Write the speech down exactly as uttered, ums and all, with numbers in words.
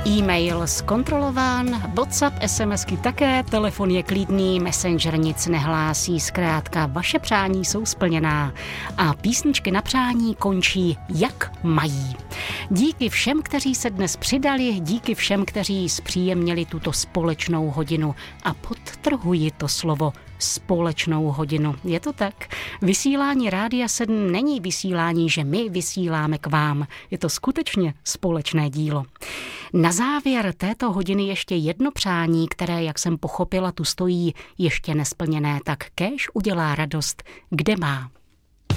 E-mail zkontrolován, WhatsApp, SMSky také, telefon je klidný, Messenger nic nehlásí, zkrátka vaše přání jsou splněná a písničky na přání končí jak mají. Díky všem, kteří se dnes přidali, díky všem, kteří zpříjemnili tuto společnou hodinu a podtrhuji to slovo společnou hodinu. Je to tak? Vysílání Rádia sedm není vysílání, že my vysíláme k vám. Je to skutečně společné dílo. Na závěr této hodiny ještě jedno přání, které, jak jsem pochopila, tu stojí ještě nesplněné, tak kéž udělá radost, kde má.